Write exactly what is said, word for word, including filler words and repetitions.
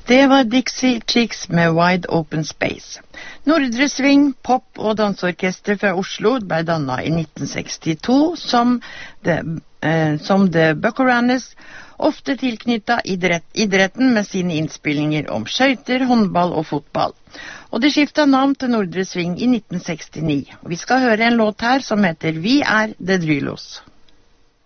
Det var Dixie Chicks med Wide Open Space. Nordre Sving, pop- og danseorkester fra Oslo ble dannet i nitten sekstito som The, eh, som The Buckaroonies, ofte tilknyttet idrett, idretten med sine innspillinger om skøyter, håndball og fotball. Og det skiftet navn til Nordre Sving i nitten sekstini. Vi skal høre en låt her som heter Vi er The Drylos.